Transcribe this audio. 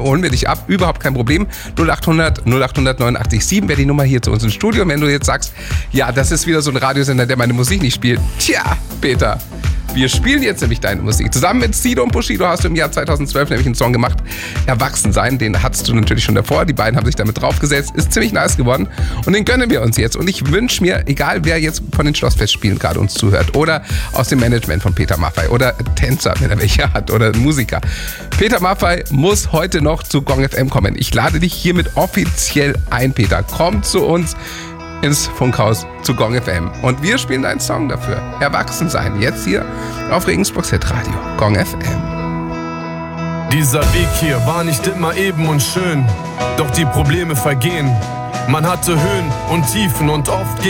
holen wir dich ab. Überhaupt kein Problem. 0800 89 wäre die Nummer hier zu uns im Studio. Und wenn du jetzt sagst, ja, das ist wieder so ein Radiosender, der meine Musik nicht spielt. Tja, Peter, wir spielen jetzt nämlich deine Musik. Zusammen mit Sido und Bushido hast du im Jahr 2012 nämlich einen Song gemacht, Erwachsensein. Den hattest du natürlich schon davor. Die beiden haben sich damit draufgesetzt. Ist ziemlich nice geworden. Und den gönnen wir uns jetzt. Und ich wünsche mir, egal wer jetzt von den Schlossfestspielen gerade uns zuhört oder aus dem Management von Peter Maffay oder Tänzer, wenn er welche hat, oder Musiker. Peter Maffay muss heute noch zu Gong FM kommen. Ich lade dich hiermit offiziell ein, Peter. Komm zu uns ins Funkhaus zu Gong FM. Und wir spielen einen Song dafür. Erwachsensein. Jetzt hier auf Regensburgs Hitradio. Gong FM. Dieser Weg hier war nicht immer eben und schön, doch die Probleme vergehen. Man hatte Höhen und Tiefen und oft